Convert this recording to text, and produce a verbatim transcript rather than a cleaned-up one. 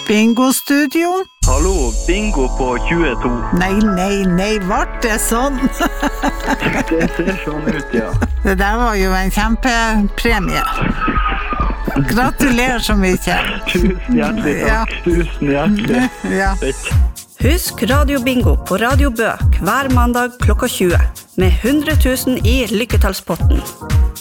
Bingo-studio? Hallo, bingo på tjueto. Nei, nei, nei, vart det sånn? Det ser sånn ut, ja. Det der var jo en kjempepremie. Gratulerer så mye. Tusen hjertelig takk. Ja. Tusen hjertelig. Ja. Husk Radio Bingo på Radio Bø hver mandag klokka tjue med hundre tusen i lykketallspotten.